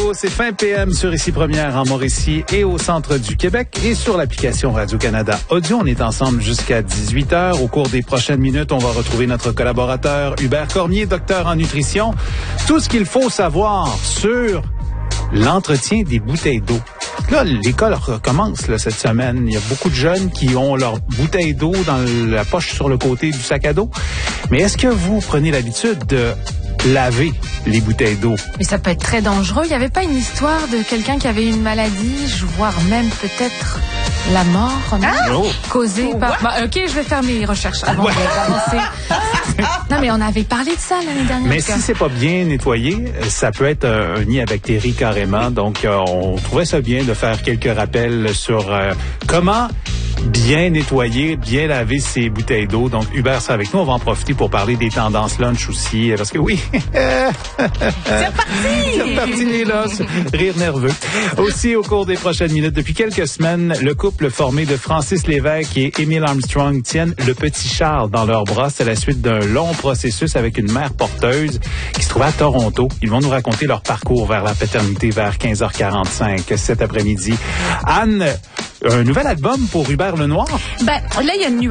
Météo, c'est fin PM sur Ici Première en Mauricie et au centre du Québec et sur l'application Radio-Canada Audio. On est ensemble jusqu'à 18h. Au cours des prochaines minutes, on va retrouver notre collaborateur Hubert Cormier, docteur en nutrition. Tout ce qu'il faut savoir sur l'entretien des bouteilles d'eau. Là, l'école recommence cette semaine. Il y a beaucoup de jeunes qui ont leur bouteille d'eau dans la poche sur le côté du sac à dos. Mais est-ce que vous prenez l'habitude de laver les bouteilles d'eau? Mais ça peut être très dangereux. Il n'y avait pas une histoire de quelqu'un qui avait une maladie, voire même peut-être la mort, causée par... OK, je vais faire mes recherches avant d'avancer. Non, mais on avait parlé de ça l'année dernière. Mais si c'est pas bien nettoyé, ça peut être un nid à bactéries carrément. Donc, on trouvait ça bien de faire quelques rappels sur comment bien nettoyer, bien laver ses bouteilles d'eau. Donc, Hubert sera avec nous. On va en profiter pour parler des tendances lunch aussi. Parce que oui, c'est reparti les lunchs. Rire nerveux. Aussi, au cours des prochaines minutes, depuis quelques semaines, le couple formé de Francis Lévesque et Émile Armstrong tiennent le petit Charles dans leurs bras. C'est la suite d'un long processus avec une mère porteuse qui se trouve à Toronto. Ils vont nous raconter leur parcours vers la paternité vers 15h45 cet après-midi. Anne, un nouvel album pour Hubert Lenoir? Ben, là, il y a une